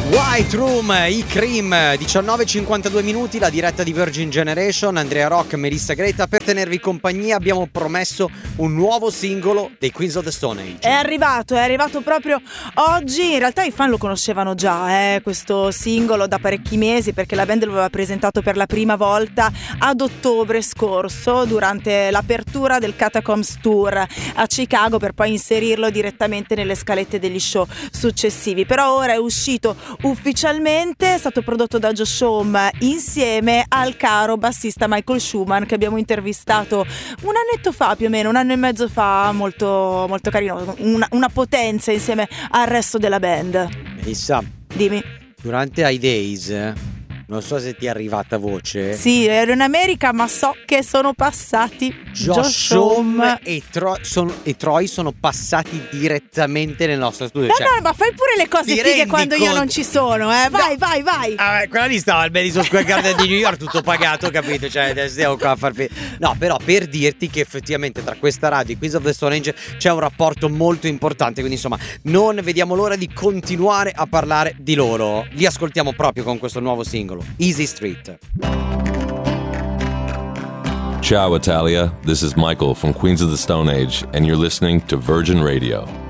White Room, i Cream, 19:52 minuti, la diretta di Virgin Generation, Andrea Rock, Melissa Greta. Per tenervi compagnia abbiamo promesso un nuovo singolo dei Queens of the Stone Age. È arrivato proprio oggi. In realtà i fan lo conoscevano già, questo singolo da parecchi mesi, perché la band lo aveva presentato per la prima volta ad ottobre scorso durante l'apertura del Catacombs Tour a Chicago, per poi inserirlo direttamente nelle scalette degli show successivi. Però ora è uscito ufficialmente, è stato prodotto da Josh Homme insieme al caro bassista Michael Schumann, che abbiamo intervistato un annetto fa, più o meno un anno e mezzo fa, molto, molto carino, una potenza insieme al resto della band. Melissa, dimmi. Durante I Days, non so se ti è arrivata voce. Sì, ero in America, ma so che sono passati Josh Homme e Troy sono passati direttamente nel nostro studio. No, ma fai pure le cose fighe quando io non ci sono, Vai. Quella lì stava al Madison Square Garden di New York, tutto pagato, capito? Cioè, stiamo qua a No, però per dirti che effettivamente tra questa radio e Queens of the Stone Age c'è un rapporto molto importante, quindi insomma non vediamo l'ora di continuare a parlare di loro. Li ascoltiamo proprio con questo nuovo singolo, Easy Street. Ciao Italia, this is Michael from Queens of the Stone Age and you're listening to Virgin Radio.